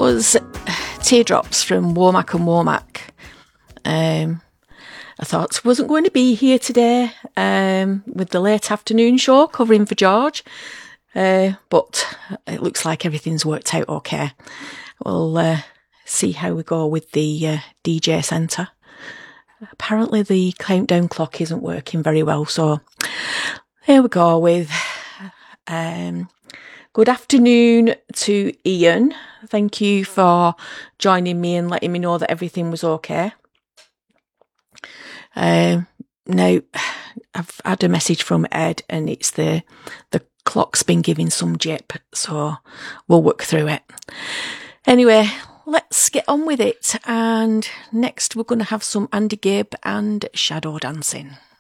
was Teardrops from Womack and Womack. I thought I wasn't going to be here today with the late afternoon show covering for George, but it looks like everything's worked out okay. We'll see how we go with the DJ centre. Apparently the countdown clock isn't working very well, so here we go with good afternoon to Ian. Thank you for joining me and letting me know that everything was okay. Now, I've had a message from Ed and it's the clock's been giving some jip, so we'll work through it. Anyway, let's get on with it. And next we're going to have some Andy Gibb and Shadow Dancing.